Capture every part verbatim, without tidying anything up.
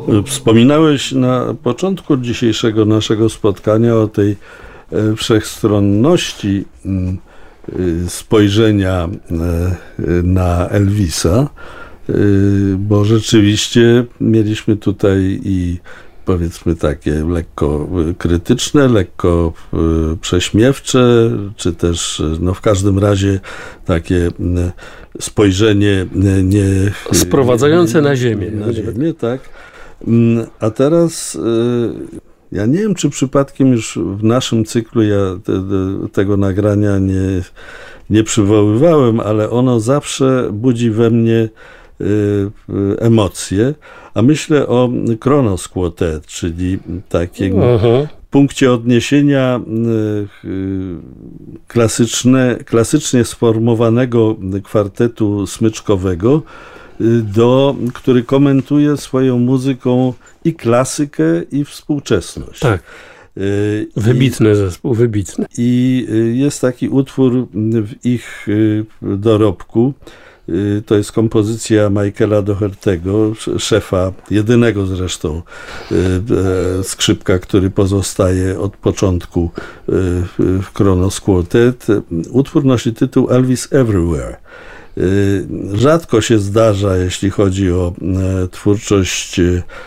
Wspominałeś na początku dzisiejszego naszego spotkania o tej wszechstronności spojrzenia na Elvisa, bo rzeczywiście mieliśmy tutaj i powiedzmy takie lekko krytyczne, lekko prześmiewcze, czy też no w każdym razie takie spojrzenie nie... sprowadzające na ziemię. Na ziemię, tak. A teraz ja nie wiem, czy przypadkiem już w naszym cyklu ja te, te, tego nagrania nie, nie przywoływałem, ale ono zawsze budzi we mnie emocje, a myślę o Kronos Quartet, czyli takim uh-huh. punkcie odniesienia klasyczne, klasycznie sformowanego kwartetu smyczkowego, do, który komentuje swoją muzyką i klasykę, i współczesność. Tak. Wybitny I, zespół, wybitny. I jest taki utwór w ich dorobku. To jest kompozycja Michaela Doherty'ego, szefa, jedynego zresztą skrzypka, który pozostaje od początku w Kronos Quartet. Utwór nosi tytuł Elvis Everywhere. Rzadko się zdarza, jeśli chodzi o twórczość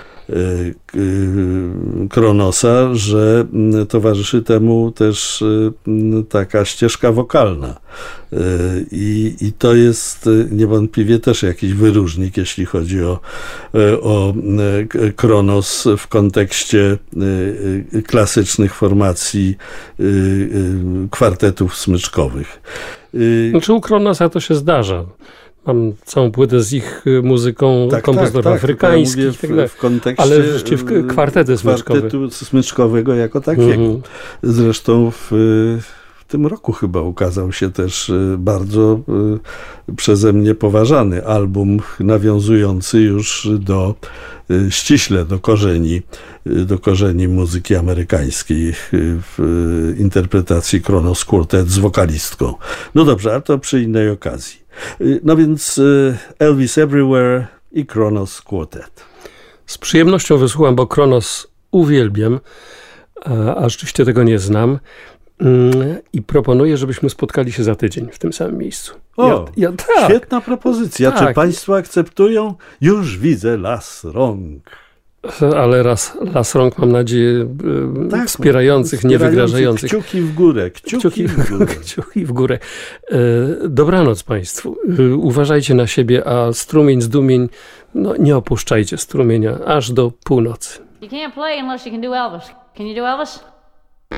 Kronosa, że towarzyszy temu też taka ścieżka wokalna. I, i to jest niewątpliwie też jakiś wyróżnik, jeśli chodzi o, o Kronos w kontekście klasycznych formacji kwartetów smyczkowych. Znaczy u Kronosa to się zdarza. Mam całą płytę z ich muzyką tak, kompozytorów tak, tak, afrykańskich, ja w, w kontekście, ale w kwartety smyczkowe. Kwartetu smyczkowego jako takiego. Mhm. Zresztą w, w tym roku chyba ukazał się też bardzo przeze mnie poważany album nawiązujący już do ściśle do korzeni, do korzeni muzyki amerykańskiej w interpretacji Kronos Quartet z wokalistką. No dobrze, ale to przy innej okazji. No więc Elvis Everywhere i Kronos Quartet. Z przyjemnością wysłucham, bo Kronos uwielbiam, a, a rzeczywiście tego nie znam. I proponuję, żebyśmy spotkali się za tydzień w tym samym miejscu. O, ja, ja, tak. Świetna propozycja. Tak. Czy państwo akceptują? Już widzę las rąk. Ale raz, las rąk, mam nadzieję, tak, wspierających, nie wygrażających. Kciuki w górę, kciuki, kciuki w górę. Kciuki w górę. Dobranoc państwu. Uważajcie na siebie, a strumień, zdumień, no nie opuszczajcie strumienia aż do północy. You can't play unless you can do Elvis. Can you do Elvis?